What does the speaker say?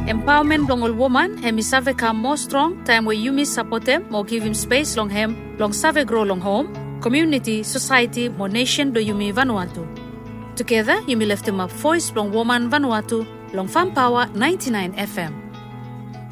Empowerment long all woman, hemi save come more strong, time where you miss support them, more give him space long him, long save grow long home, community, society, more nation do you me Vanuatu. Together, you me left him up voice long woman Vanuatu, long Farm Power 99 FM.